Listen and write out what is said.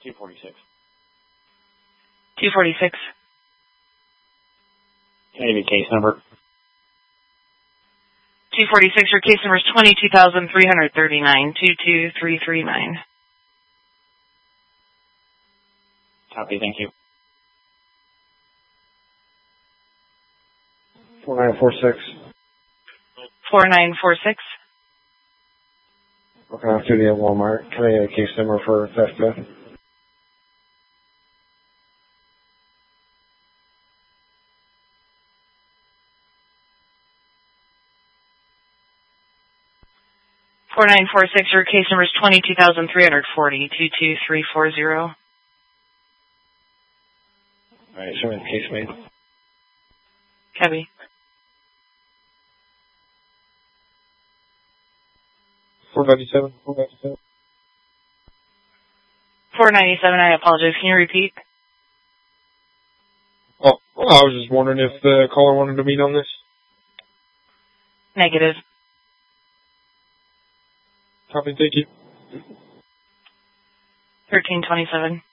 246. 246. Can I give you case number? 246, your case number is 22,339, 22339. Copy, thank you. 4946. 4946. Working off duty at Walmart. Can I get a case number for theft death? Your case number is 22,340, 22340. Alright, show me the case made. Copy. 497. 497. 497, I apologize. Can you repeat? Oh, I was just wondering if the caller wanted to meet on this. Negative. Copy, thank you. 1327.